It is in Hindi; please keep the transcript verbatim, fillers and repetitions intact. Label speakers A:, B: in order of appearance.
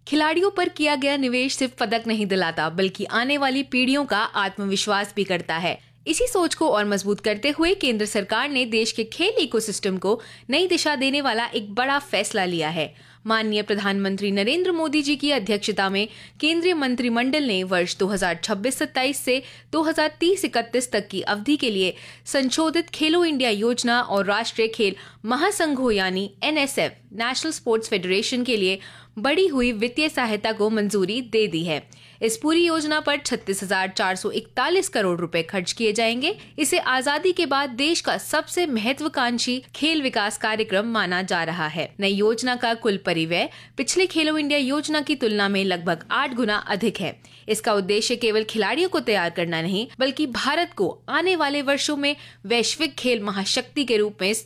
A: खिलाड़ियों पर किया गया निवेश सिर्फ पदक नहीं दिलाता, बल्कि आने वाली पीढ़ियों का आत्मविश्वास भी करता है। इसी सोच को और मजबूत करते हुए केंद्र सरकार ने देश के खेल इकोसिस्टम को नई दिशा देने वाला एक बड़ा फैसला लिया है। माननीय प्रधानमंत्री नरेंद्र मोदी जी की अध्यक्षता में केंद्रीय मंत्रिमंडल ने वर्ष दो हज़ार छब्बीस सत्ताईस से दो हज़ार तीस इकतीस तक की अवधि के लिए संशोधित खेलो इंडिया योजना और राष्ट्रीय खेल महासंघों यानी N S F national sports federation के लिए बढ़ी हुई वित्तीय सहायता को मंजूरी दे दी है। इस पूरी योजना पर छत्तीस हजार चार सौ इकतालीस करोड़ रुपए खर्च किए जाएंगे। इसे आजादी के बाद देश का सबसे महत्वाकांक्षी खेल विकास कार्यक्रम माना जा रहा है। नई योजना का कुल परिव्यय पिछले खेलो इंडिया योजना की तुलना में लगभग आठ गुना अधिक है। इसका उद्देश्य केवल खिलाड़ियों को तैयार करना नहीं, बल्कि भारत को आने वाले वर्षों में वैश्विक खेल महाशक्ति के रूप में